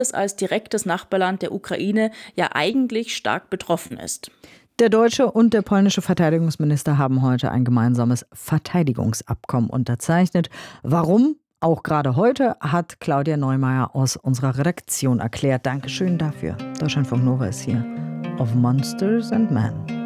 das als direktes Nachbarland der Ukraine ja eigentlich stark betroffen ist. Der deutsche und der polnische Verteidigungsminister haben heute ein gemeinsames Verteidigungsabkommen unterzeichnet. Warum? Auch gerade heute hat Claudia Neumeier aus unserer Redaktion erklärt. Dankeschön dafür. Deutschlandfunk Nova ist hier auf Monsters and Men.